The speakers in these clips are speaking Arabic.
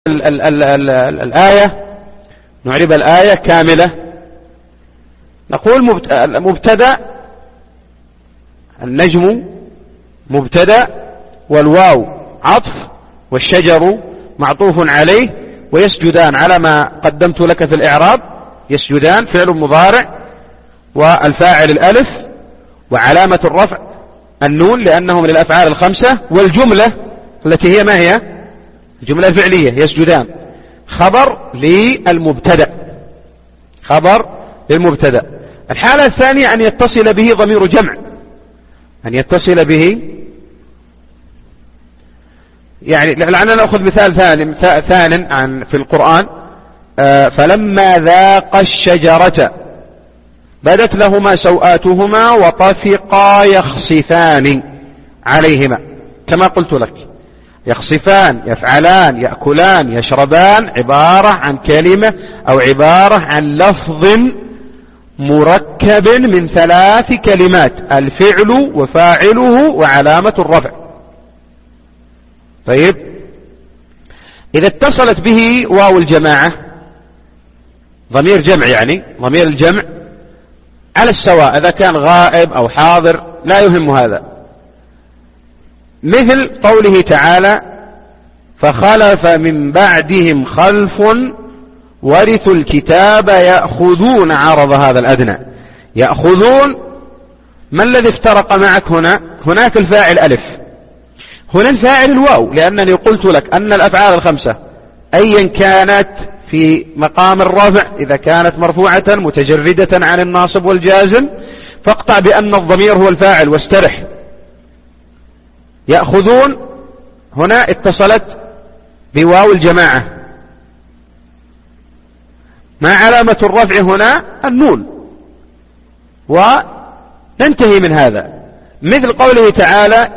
نعرب الآية كاملة. نقول مبتدأ النجم مبتدأ، والواو عطف، والشجر معطوف عليه، ويسجدان على ما قدمت لك في الإعراب، يسجدان فعل مضارع، والفاعل الألف، وعلامة الرفع النون لأنه من الأفعال الخمسة، والجملة التي هي ما هي؟ الجملة الفعلية يسجدان خبر للمبتدأ، خبر للمبتدأ. الحالة الثانية أن يتصل به ضمير جمع، أن يتصل به، يعني لعلنا نأخذ مثال ثان عن في القرآن. فلما ذاقا الشجرة بدت لهما سوآتهما وطفقا يخصفان عليهما، كما قلت لك يخصفان، يفعلان، يأكلان، يشربان عبارة عن كلمة أو عبارة عن لفظ مركب من 3 كلمات: الفعل وفاعله وعلامة الرفع. طيب، إذا اتصلت به واو الجماعة ضمير جمع، يعني ضمير الجمع على السواء إذا كان غائب أو حاضر لا يهم هذا، مثل قوله تعالى: فخلف من بعدهم خلف ورثوا الكتاب يأخذون عرض هذا الأدنى. يأخذون، ما الذي افترق معك هنا؟ هناك الفاعل ألف، هنا الفاعل الواو، لأنني قلت لك أن الأفعال الخمسة أيا كانت في مقام الرفع إذا كانت مرفوعة متجردة عن الناصب والجازم فاقطع بأن الضمير هو الفاعل واسترح. يأخذون هنا اتصلت بواو الجماعة، ما علامة الرفع هنا؟ النون، وننتهي من هذا. مثل قوله تعالى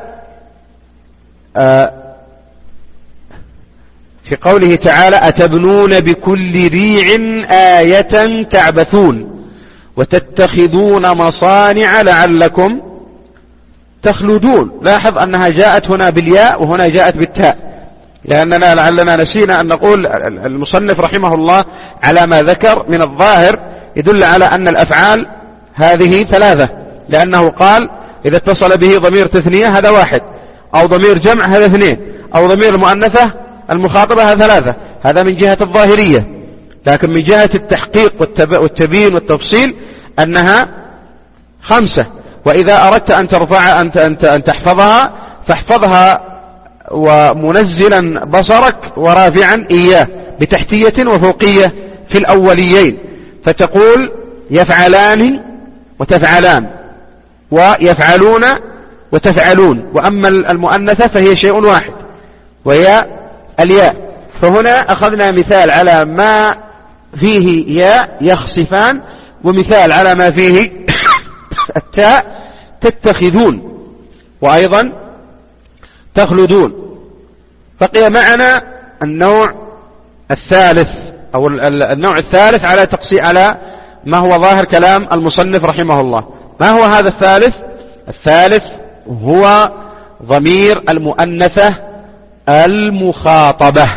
في قوله تعالى: أتبنون بكل ريع آية تعبثون وتتخذون مصانع لعلكم تخلدون. لاحظ أنها جاءت هنا بالياء وهنا جاءت بالتاء، لأننا لعلنا نسينا أن نقول المصنف رحمه الله على ما ذكر من الظاهر يدل على أن الأفعال هذه 3، لأنه قال إذا اتصل به ضمير تثنية هذا 1، أو ضمير جمع هذا 2، أو ضمير المؤنثة المخاطبة هذا 3. هذا من جهة الظاهرية، لكن من جهة التحقيق والتبيين والتفصيل أنها 5. وإذا أردت أن ترفع أن تحفظها فاحفظها ومنزلا بصرك ورافعا إياه بتحتية وفوقية في الأوليين، فتقول يفعلان وتفعلان، ويفعلون وتفعلون، وأما المؤنثة فهي شيء واحد وهي الياء. فهنا أخذنا مثال على ما فيه ياء يخصفان، ومثال على ما فيه التاء تتخذون، وأيضا تخلدون. بقي معنا النوع الثالث أو النوع الثالث على ما هو ظاهر كلام المصنف رحمه الله. ما هو هذا الثالث؟ الثالث هو ضمير المؤنثة المخاطبة،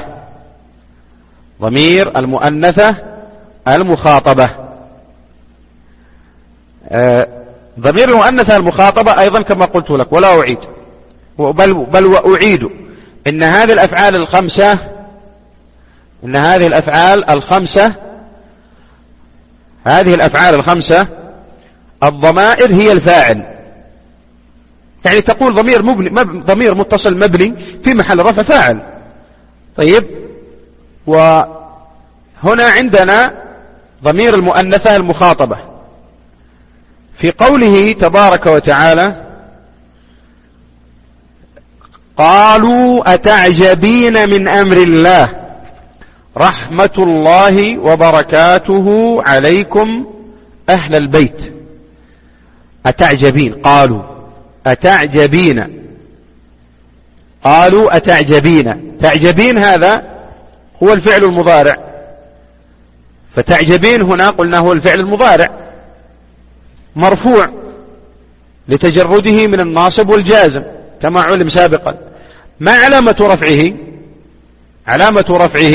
ضمير المؤنثة المخاطبة. ضمير المؤنثة المخاطبة أيضا كما قلت لك ولا أعيد بل وأعيد إن هذه الأفعال الخمسة الضمائر هي الفاعل، يعني تقول ضمير متصل مبني في محل رفع فاعل. طيب، وهنا عندنا ضمير المؤنثة المخاطبة في قوله تبارك وتعالى: قالوا أتعجبين من أمر الله رحمة الله وبركاته عليكم أهل البيت. أتعجبين، قالوا أتعجبين، تعجبين هذا هو الفعل المضارع، فتعجبين هنا قلنا هو الفعل المضارع مرفوع لتجرده من الناصب والجازم كما علم سابقا. ما علامة رفعه؟ علامة رفعه